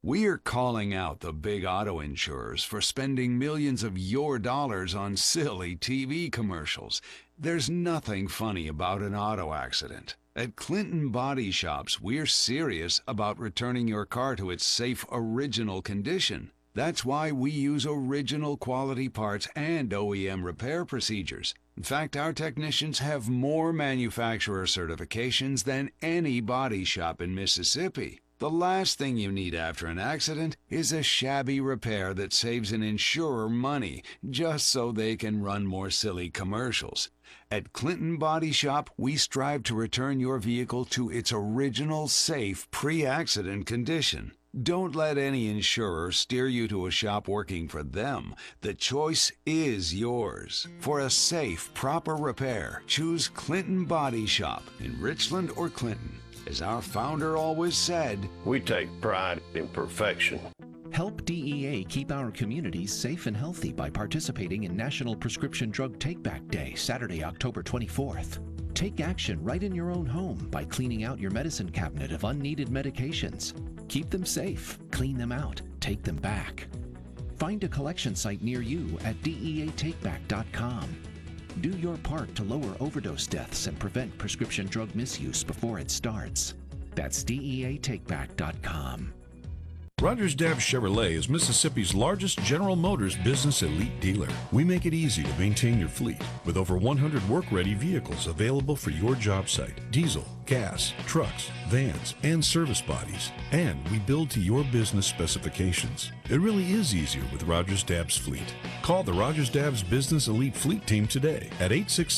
We're calling out the big auto insurers for spending millions of your dollars on silly TV commercials. There's nothing funny about an auto accident. At Clinton Body Shops, we're serious about returning your car to its safe, original condition. That's why we use original quality parts and OEM repair procedures. In fact, our technicians have more manufacturer certifications than any body shop in Mississippi. The last thing you need after an accident is a shabby repair that saves an insurer money just so they can run more silly commercials. At Clinton Body Shop, we strive to return your vehicle to its original, safe, pre-accident condition. Don't let any insurer steer you to a shop working for them. The choice is yours. For a safe, proper repair, choose Clinton Body Shop in Richland or Clinton. As our founder always said, we take pride in perfection. Help DEA keep our communities safe and healthy by participating in National Prescription Drug Take-Back Day, Saturday, October 24th. Take action right in your own home by cleaning out your medicine cabinet of unneeded medications. Keep them safe, clean them out, take them back. Find a collection site near you at DEATakeback.com. Do your part to lower overdose deaths and prevent prescription drug misuse before it starts. That's DEATakeback.com. Rogers Dabbs Chevrolet is Mississippi's largest General Motors business elite dealer. We make it easy to maintain your fleet with over 100 work-ready vehicles available for your job site. Diesel, gas, trucks, vans, and service bodies. And we build to your business specifications. It really is easier with Rogers Dabbs Fleet. Call the Rogers Dabbs Business Elite Fleet Team today at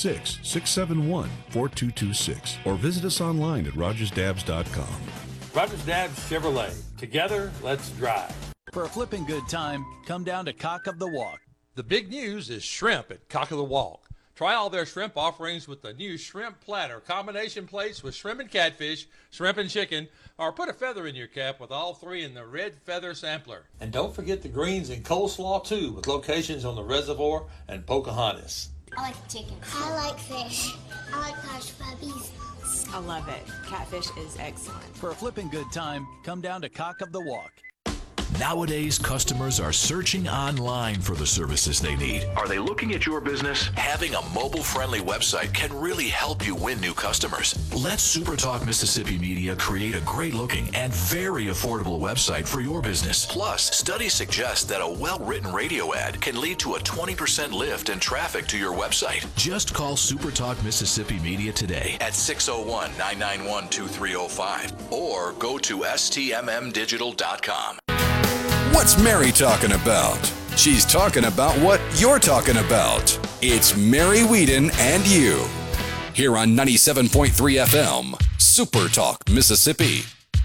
866-671-4226 or visit us online at rogersdabbs.com. Rogers Dabbs Chevrolet. Together, let's drive. For a flipping good time, come down to Cock of the Walk. The big news is shrimp at Cock of the Walk. Try all their shrimp offerings with the new shrimp platter, combination plates with shrimp and catfish, shrimp and chicken, or put a feather in your cap with all three in the red feather sampler. And don't forget the greens and coleslaw too, with locations on the Reservoir and Pocahontas. I like chicken. I like fish. I like hush puppies. I love it. Catfish is excellent. For a flipping good time, come down to Cock of the Walk. Nowadays, customers are searching online for the services they need. Are they looking at your business? Having a mobile-friendly website can really help you win new customers. Let SuperTalk Mississippi Media create a great-looking and very affordable website for your business. Plus, studies suggest that a well-written radio ad can lead to a 20% lift in traffic to your website. Just call SuperTalk Mississippi Media today at 601-991-2305 or go to stmmdigital.com. What's Mary talking about? She's talking about what you're talking about. It's Mary Whedon and you. Here on 97.3 FM, Super Talk, Mississippi.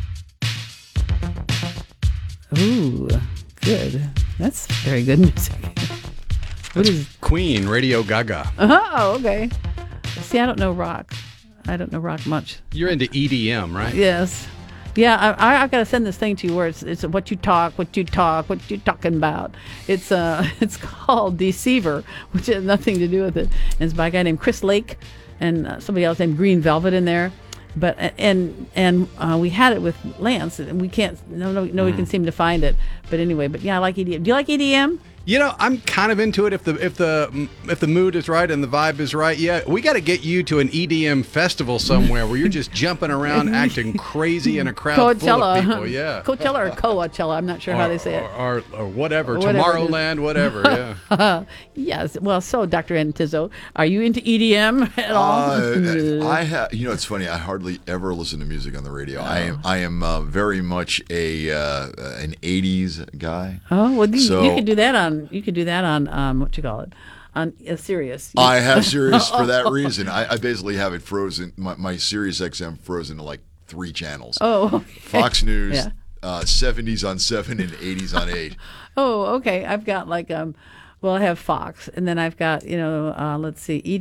Ooh, good. That's very good music. What is Queen, Radio Gaga. Oh, okay. See, I don't know rock. I don't know rock much. You're into EDM, right? Yes. Yeah, I got to send this thing to you where it's what you talking about. It's called Deceiver, which has nothing to do with it. And it's by a guy named Chris Lake and somebody else named Green Velvet in there. But we had it with Lance, and we can't. Nobody can seem to find it. But anyway, yeah, I like EDM. Do you like EDM? You know, I'm kind of into it if the mood is right and the vibe is right. Yeah, we got to get you to an EDM festival somewhere where you're just jumping around acting crazy in a crowd full of people. Yeah, Coachella or Coachella. I'm not sure how they say it. Or whatever. Tomorrowland, whatever. Yeah. Yes. Well, so Dr. Antizzo, are you into EDM at all? I have. You know, it's funny. I hardly ever listen to music on the radio. Oh. I am very much an '80s guy. Oh well, you could do that on. You could do that on what you call it, on Sirius. I have Sirius for that reason. I basically have it frozen. My Sirius XM frozen to like 3 channels. Oh, okay. Fox News, yeah. 70s on 7 and 80s on 8. Oh, okay. I've got like I have Fox, and then I've got let's see,